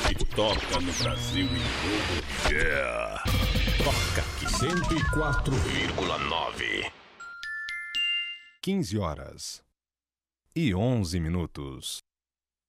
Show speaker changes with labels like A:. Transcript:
A: que toca no Brasil e todo. Yeah! Toca aqui.
B: 104,9.
C: 15 horas e 11 minutos.